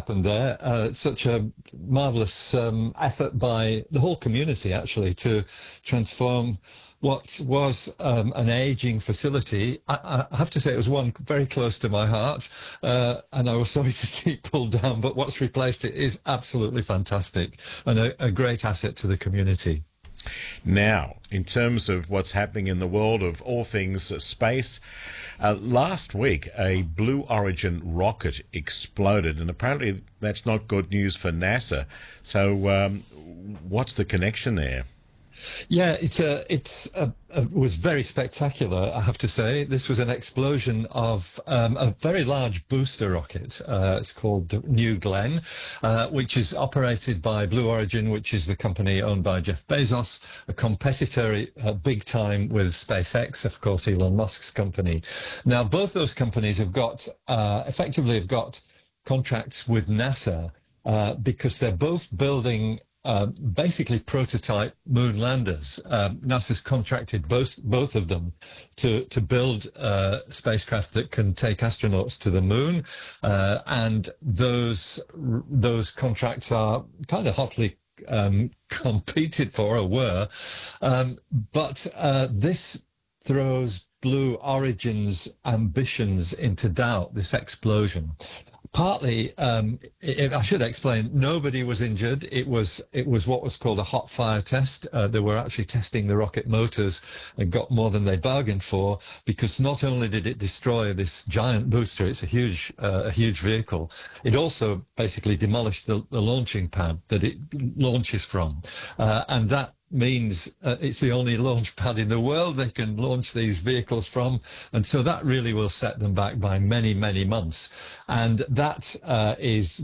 happened there. Such a marvelous effort by the whole community, actually, to transform what was an aging facility. I have to say it was one very close to my heart, and I was sorry to see it pulled down, but what's replaced it is absolutely fantastic and a great asset to the community. Now, in terms of what's happening in the world of all things space, last week a Blue Origin rocket exploded, and apparently that's not good news for NASA. So what's the connection there? Yeah, it was very spectacular, I have to say. This was an explosion of a very large booster rocket. It's called New Glenn, which is operated by Blue Origin, which is the company owned by Jeff Bezos, a competitor big time with SpaceX, of course, Elon Musk's company. Now, both those companies have got effectively have got contracts with NASA because they're both building basically prototype moon landers. NASA's contracted both of them to build spacecraft that can take astronauts to the moon, and those contracts are kind of hotly competed for, or were, but this throws Blue Origin's ambitions into doubt, this explosion. Partly, I should explain, nobody was injured. It was what was called a hot fire test. They were actually testing the rocket motors and got more than they bargained for, because not only did it destroy this giant booster, it's a huge vehicle, it also basically demolished the launching pad that it launches from. And that means it's the only launch pad in the world they can launch these vehicles from, and so that really will set them back by many, many months. And that is